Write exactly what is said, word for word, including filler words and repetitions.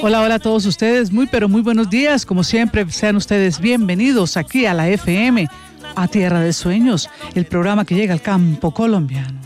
Hola, hola a todos ustedes, muy pero muy buenos días, como siempre, sean ustedes bienvenidos aquí a la F M, a Tierra de Sueños, el programa que llega al campo colombiano.